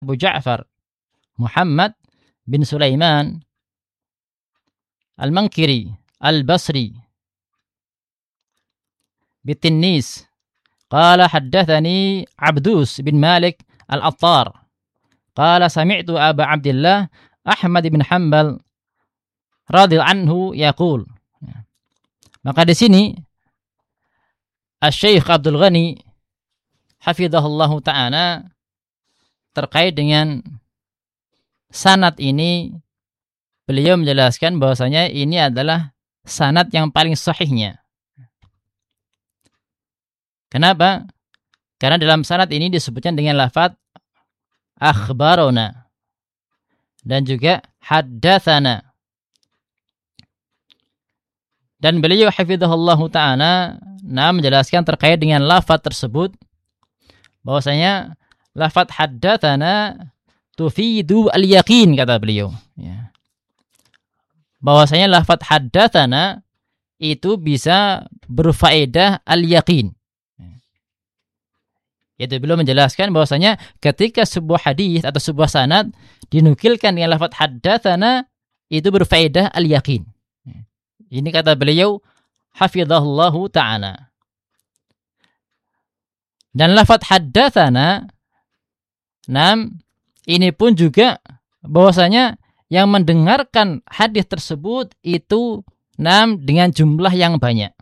Abu Ja'far Muhammad bin Sulaiman Al-Mankiri Al-Basri Bitinnis qala haddatsani Abdus bin Malik Al-Attar qala sami'tu Aba Abdillah Ahmad bin Hanbal radhiyallahu anhu yaqul. Maka di sini Asy-Syaikh Abdul Ghani hafizahullahu ta'ala terkait dengan sanad ini, beliau menjelaskan bahwasanya ini adalah sanad yang paling sahihnya. Kenapa? Karena dalam sanad ini disebutkan dengan lafaz akhbarona dan juga haddatsana. Dan beliau hafizahullahu ta'ala menjelaskan terkait dengan lafaz tersebut bahwasanya lafaz haddatsana tufidu al-yaqin, kata beliau, ya. Bahwasanya lafaz haddatsana itu bisa berfaedah al-yaqin. Yaitu beliau menjelaskan bahwasanya ketika sebuah hadis atau sebuah sanad dinukilkan dengan lafaz haddatsana itu berfaedah al-yaqin. Ini kata beliau hafizahullahu ta'ala. Dan lafaz haddatsana ini pun juga bahwasanya yang mendengarkan hadis tersebut itu dengan jumlah yang banyak.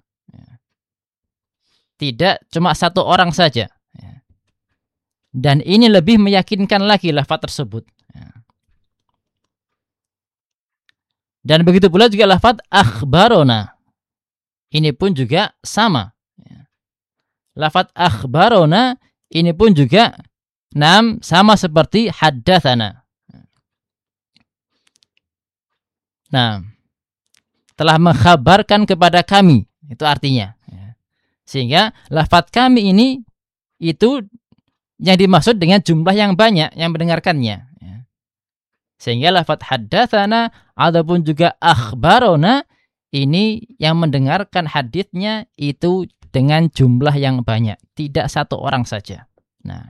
Tidak cuma satu orang saja. Dan ini lebih meyakinkan lagi lafaz tersebut. Dan begitu pula juga lafaz akhbarona. Ini pun juga sama. Lafaz akhbarona ini pun juga sama seperti haddatsana. Nah, telah mengkhabarkan kepada kami, itu artinya. Sehingga lafaz kami ini itu yang dimaksud dengan jumlah yang banyak yang mendengarkannya. Sehingga lafaz haddatsana ataupun juga akhbarona ini yang mendengarkan hadisnya itu dengan jumlah yang banyak, tidak satu orang saja. Nah,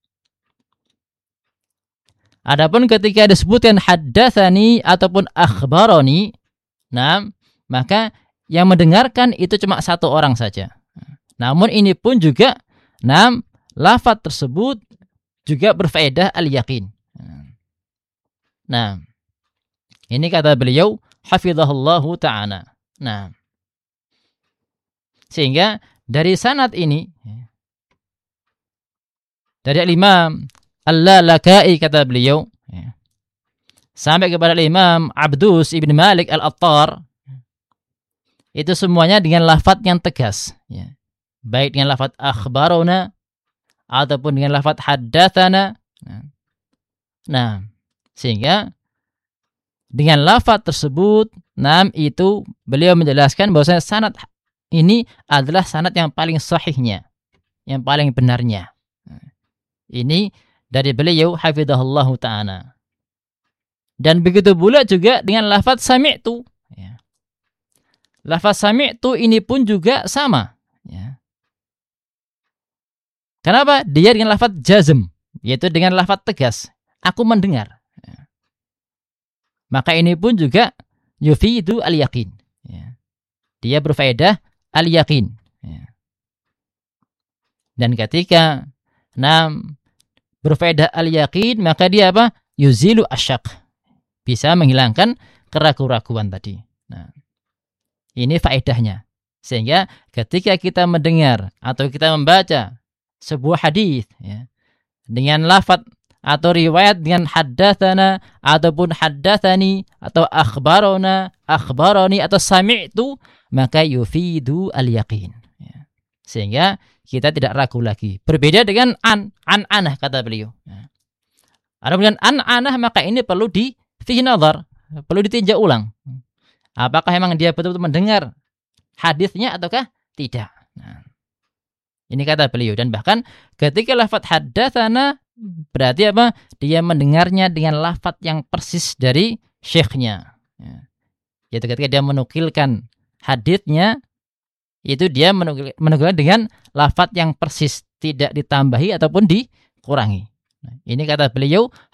adapun ketika disebutkan haddatsani ataupun akhbaroni, maka yang mendengarkan itu cuma satu orang saja. Namun ini pun juga lafaz tersebut juga berfaedah al-yaqin. Nah, ini kata beliau hafizahullahu ta'ala. Nah, sehingga dari sanad ini dari Imam Al-Lalaka'i kata beliau sampai kepada Imam Abdus ibn Malik Al-Attar, itu semuanya dengan lafaz yang tegas, baik dengan lafaz akhbarona ataupun dengan lafaz haddatsana. Nah, sehingga dengan lafaz tersebut itu beliau menjelaskan bahwasanya sanad ini adalah sanad yang paling sahihnya, yang paling benarnya. Ini dari beliau hafizahullahu ta'ala. Dan begitu pula juga dengan lafaz sami'tu. Lafaz sami'tu ini pun juga sama. Kenapa? Dia dengan lafaz jazm, yaitu dengan lafaz tegas. Aku mendengar. Maka ini pun juga yufidu al-yaqin. Dia berfaedah al-yaqin. Dan ketika berfaedah al-yaqin, maka dia apa? Yuzilu asyak. Bisa menghilangkan keraguan-raguan tadi. Nah, ini faedahnya. Sehingga ketika kita mendengar atau kita membaca sebuah hadis dengan lafaz atau riwayat dengan haddatsana ataupun haddatsani atau akhbarona, akhbarani atau sami'tu, maka yufidu al-yaqin. Sehingga kita tidak ragu lagi. Berbeda dengan an-anah kata beliau. Adapun an-anah maka ini perlu fihi nazar, perlu ditinjau ulang. Apakah memang dia betul-betul mendengar hadisnya ataukah tidak? Nah, ini kata beliau. Dan bahkan ketika lafaz haddatsana berarti apa? Dia mendengarnya dengan lafaz yang persis dari syekhnya. Yaitu ketika dia menukilkan hadisnya, itu dia menukilkan dengan lafaz yang persis, tidak ditambahi ataupun dikurangi. Nah, ini kata beliau